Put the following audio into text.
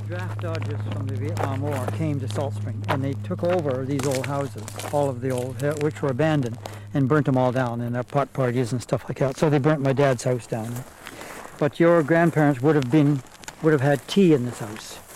draft dodgers from the Vietnam War came to Salt Spring, and they took over these old houses, all of the old, which were abandoned, and burnt them all down in their pot parties and stuff like that. So they burnt my dad's house down. But your grandparents would have had tea in this house.